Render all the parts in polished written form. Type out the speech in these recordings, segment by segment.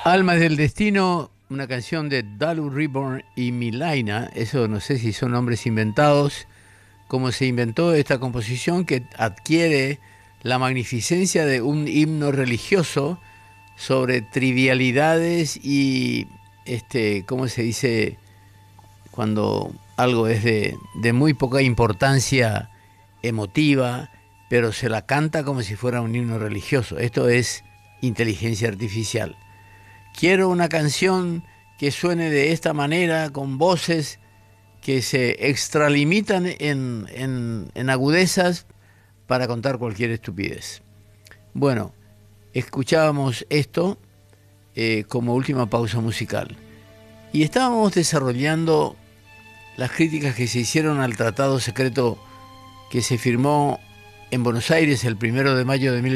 Almas del Destino, una canción de Dalu Reborn y Milaina. Eso no sé si son nombres inventados. Cómo se inventó esta composición que adquiere la magnificencia de un himno religioso sobre trivialidades y, ¿cómo se dice? Cuando algo es de muy poca importancia emotiva, pero se la canta como si fuera un himno religioso. Esto es inteligencia artificial. Quiero una canción que suene de esta manera, con voces que se extralimitan en agudezas para contar cualquier estupidez. Bueno, escuchábamos esto como última pausa musical. Y estábamos desarrollando las críticas que se hicieron al tratado secreto que se firmó en Buenos Aires el 1 de mayo de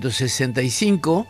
1865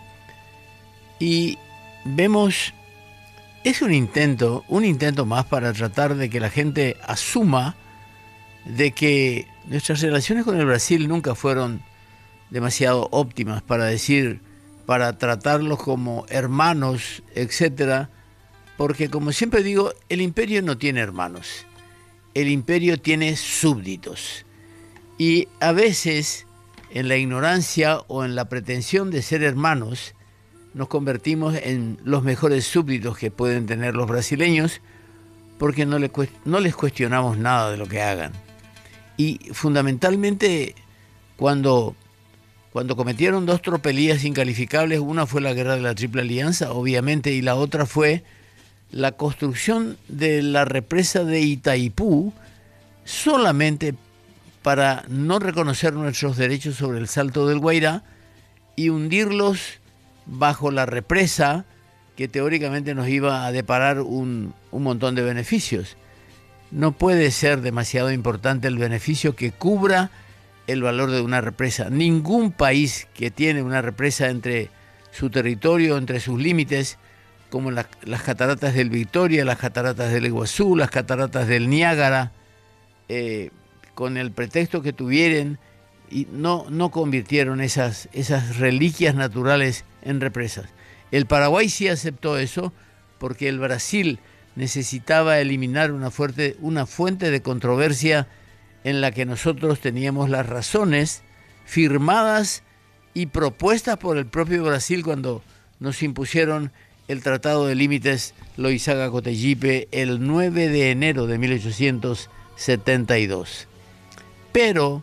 y vemos, es un intento más para tratar de que la gente asuma de que nuestras relaciones con el Brasil nunca fueron demasiado óptimas para tratarlos como hermanos, etcétera, porque como siempre digo, el imperio no tiene hermanos, el imperio tiene súbditos. Y a veces, en la ignorancia o en la pretensión de ser hermanos, nos convertimos en los mejores súbditos que pueden tener los brasileños porque no les cuestionamos nada de lo que hagan. Y fundamentalmente, cuando cometieron dos tropelías incalificables, una fue la guerra de la Triple Alianza, obviamente, y la otra fue la construcción de la represa de Itaipú, solamente para no reconocer nuestros derechos sobre el Salto del Guairá y hundirlos bajo la represa que teóricamente nos iba a deparar un montón de beneficios. No puede ser demasiado importante el beneficio que cubra el valor de una represa. Ningún país que tiene una represa entre su territorio, entre sus límites, como las cataratas del Victoria, las cataratas del Iguazú, las cataratas del Niágara, con el pretexto que tuvieran, y no convirtieron esas reliquias naturales en represas. El Paraguay sí aceptó eso porque el Brasil necesitaba eliminar una fuente de controversia en la que nosotros teníamos las razones firmadas y propuestas por el propio Brasil cuando nos impusieron el Tratado de Límites Loizaga-Cotegipe el 9 de enero de 1872. Pero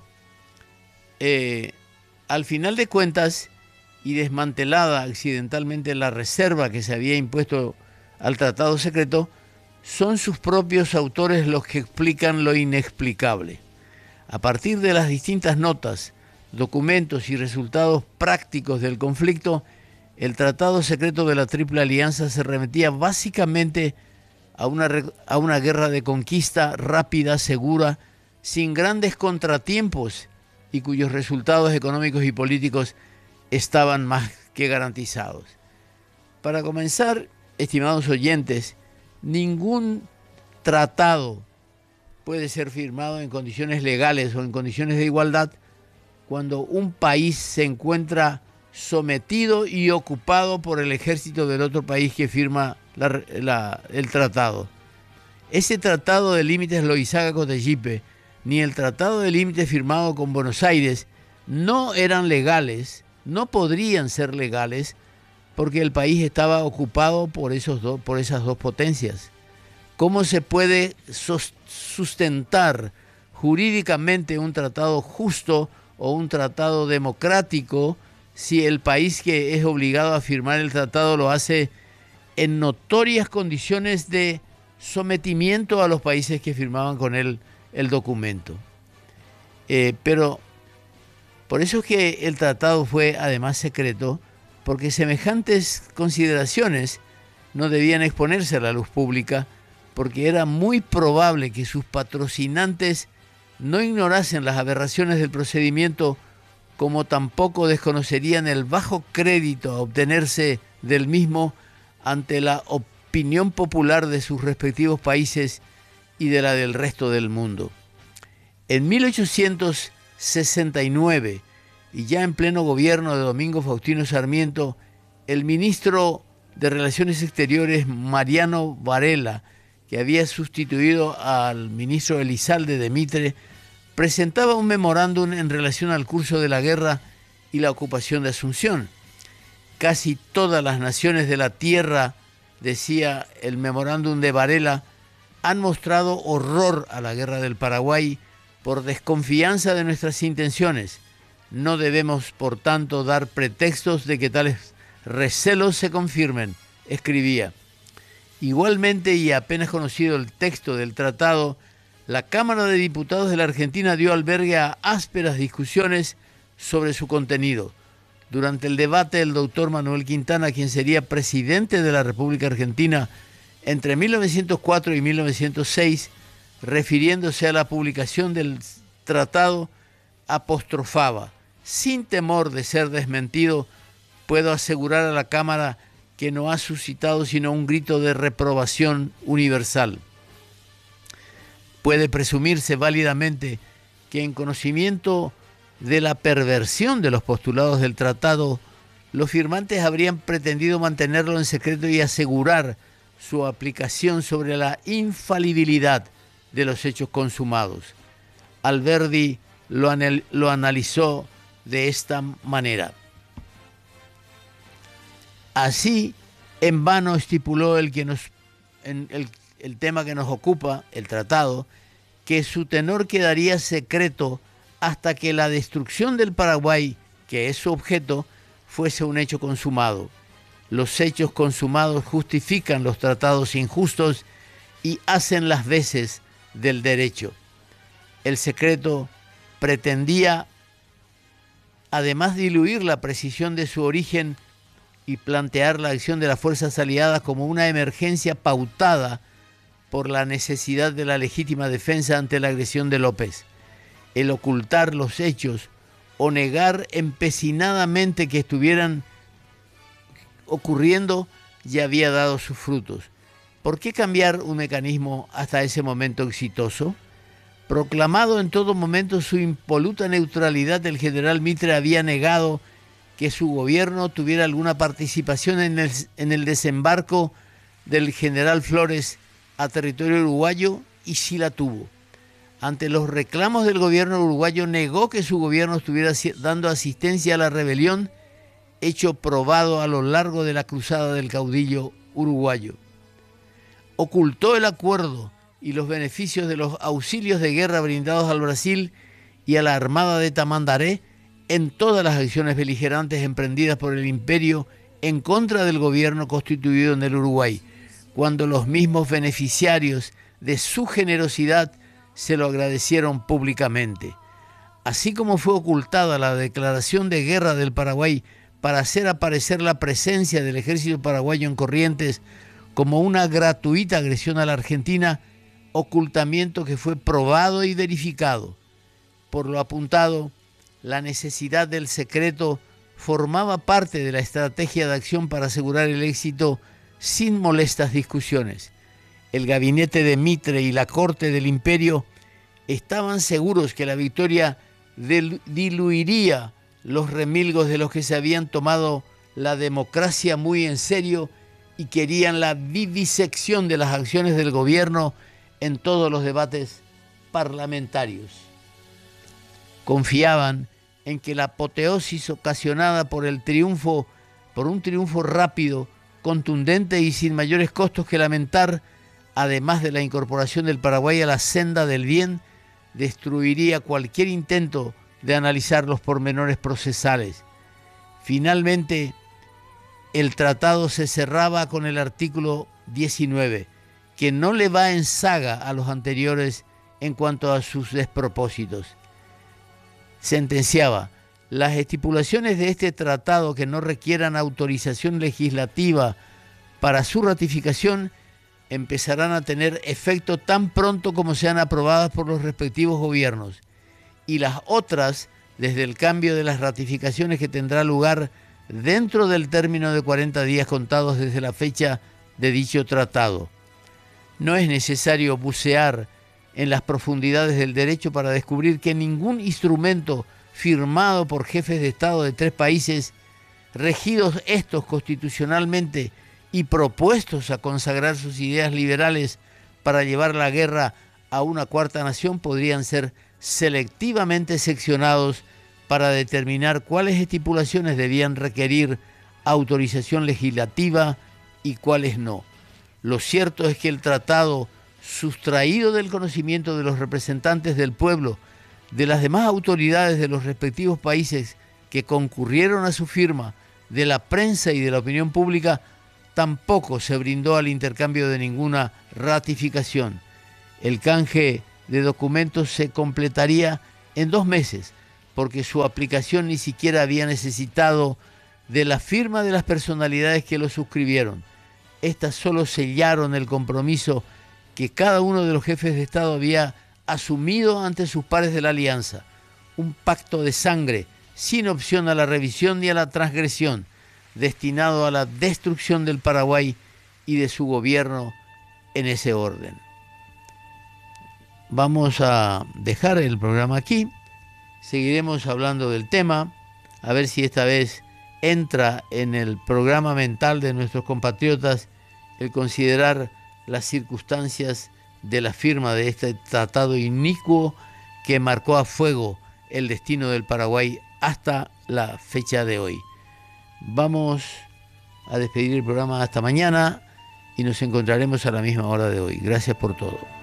al final de cuentas, y desmantelada accidentalmente la reserva que se había impuesto al tratado secreto, son sus propios autores los que explican lo inexplicable. A partir de las distintas notas, documentos y resultados prácticos del conflicto, el tratado secreto de la Triple Alianza se remetía básicamente a una guerra de conquista rápida, segura, sin grandes contratiempos y cuyos resultados económicos y políticos estaban más que garantizados. Para comenzar, estimados oyentes, ningún tratado puede ser firmado en condiciones legales o en condiciones de igualdad cuando un país se encuentra sometido y ocupado por el ejército del otro país que firma el tratado. Ese tratado de límites Loizaga-Cotegipe ni el tratado de límites firmado con Buenos Aires no eran legales, no podrían ser legales porque el país estaba ocupado por esas dos potencias. ¿Cómo se puede sustentar jurídicamente un tratado justo o un tratado democrático si el país que es obligado a firmar el tratado lo hace en notorias condiciones de sometimiento a los países que firmaban con él el documento? Pero por eso es que el tratado fue además secreto, porque semejantes consideraciones no debían exponerse a la luz pública, porque era muy probable que sus patrocinantes no ignorasen las aberraciones del procedimiento, como tampoco desconocerían el bajo crédito a obtenerse del mismo ante la opinión popular de sus respectivos países y de la del resto del mundo. En 1869, y ya en pleno gobierno de Domingo Faustino Sarmiento, el ministro de Relaciones Exteriores, Mariano Varela, que había sustituido al ministro Elizalde de Mitre, presentaba un memorándum en relación al curso de la guerra y la ocupación de Asunción. Casi todas las naciones de la tierra, decía el memorándum de Varela, han mostrado horror a la guerra del Paraguay por desconfianza de nuestras intenciones. No debemos, por tanto, dar pretextos de que tales recelos se confirmen, escribía. Igualmente, y apenas conocido el texto del tratado, la Cámara de Diputados de la Argentina dio albergue a ásperas discusiones sobre su contenido. Durante el debate, el doctor Manuel Quintana, quien sería presidente de la República Argentina entre 1904 y 1906, refiriéndose a la publicación del tratado, apostrofaba: sin temor de ser desmentido, puedo asegurar a la Cámara que no ha suscitado sino un grito de reprobación universal. Puede presumirse válidamente que en conocimiento de la perversión de los postulados del tratado, los firmantes habrían pretendido mantenerlo en secreto y asegurar su aplicación sobre la infalibilidad de los hechos consumados. Alberdi lo analizó de esta manera. Así, en vano estipuló el tema que nos ocupa, el tratado, que su tenor quedaría secreto hasta que la destrucción del Paraguay, que es su objeto, fuese un hecho consumado. Los hechos consumados justifican los tratados injustos y hacen las veces del derecho. El secreto pretendía, además, diluir la precisión de su origen y plantear la acción de las fuerzas aliadas como una emergencia pautada por la necesidad de la legítima defensa ante la agresión de López. El ocultar los hechos o negar empecinadamente que estuvieran ocurriendo ya había dado sus frutos. ¿Por qué cambiar un mecanismo hasta ese momento exitoso? Proclamado en todo momento su impoluta neutralidad, el general Mitre había negado que su gobierno tuviera alguna participación en el desembarco del general Flores a territorio uruguayo, y sí la tuvo. Ante los reclamos del gobierno uruguayo, negó que su gobierno estuviera dando asistencia a la rebelión, hecho probado a lo largo de la cruzada del caudillo uruguayo. Ocultó el acuerdo y los beneficios de los auxilios de guerra brindados al Brasil y a la Armada de Tamandaré en todas las acciones beligerantes emprendidas por el imperio en contra del gobierno constituido en el Uruguay, cuando los mismos beneficiarios de su generosidad se lo agradecieron públicamente. Así como fue ocultada la declaración de guerra del Paraguay para hacer aparecer la presencia del ejército paraguayo en Corrientes como una gratuita agresión a la Argentina, ocultamiento que fue probado y verificado. Por lo apuntado, la necesidad del secreto formaba parte de la estrategia de acción para asegurar el éxito sin molestas discusiones. El gabinete de Mitre y la corte del imperio estaban seguros que la victoria diluiría los remilgos de los que se habían tomado la democracia muy en serio y querían la vivisección de las acciones del gobierno en todos los debates parlamentarios. Confiaban en que la apoteosis ocasionada por un triunfo rápido, contundente y sin mayores costos que lamentar, además de la incorporación del Paraguay a la senda del bien, destruiría cualquier intento de analizar los pormenores procesales. Finalmente, el tratado se cerraba con el artículo 19, que no le va en saga a los anteriores en cuanto a sus despropósitos. Sentenciaba: las estipulaciones de este tratado que no requieran autorización legislativa para su ratificación empezarán a tener efecto tan pronto como sean aprobadas por los respectivos gobiernos, y las otras desde el cambio de las ratificaciones que tendrá lugar dentro del término de 40 días contados desde la fecha de dicho tratado. No es necesario bucear en las profundidades del derecho para descubrir que ningún instrumento firmado por jefes de Estado de tres países, regidos estos constitucionalmente y propuestos a consagrar sus ideas liberales para llevar la guerra a una cuarta nación podrían ser selectivamente seccionados para determinar cuáles estipulaciones debían requerir autorización legislativa y cuáles no. Lo cierto es que el tratado, sustraído del conocimiento de los representantes del pueblo, de las demás autoridades de los respectivos países que concurrieron a su firma, de la prensa y de la opinión pública, tampoco se brindó al intercambio de ninguna ratificación. El canje de documentos se completaría en 2 meses, porque su aplicación ni siquiera había necesitado de la firma de las personalidades que lo suscribieron. Estas solo sellaron el compromiso que cada uno de los jefes de Estado había asumido ante sus pares de la alianza, un pacto de sangre, sin opción a la revisión ni a la transgresión, destinado a la destrucción del Paraguay y de su gobierno en ese orden. Vamos a dejar el programa aquí, seguiremos hablando del tema, a ver si esta vez entra en el programa mental de nuestros compatriotas el considerar las circunstancias de la firma de este tratado inicuo que marcó a fuego el destino del Paraguay hasta la fecha de hoy. Vamos a despedir el programa hasta mañana y nos encontraremos a la misma hora de hoy. Gracias por todo.